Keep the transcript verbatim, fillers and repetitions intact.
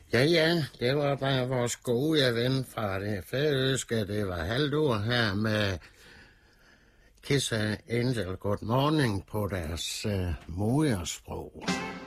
Ja, ja, det var bare vores gode ven fra det færøske. Det var Haldur her med Kiss Angel Good Morning på deres uh, modersprog.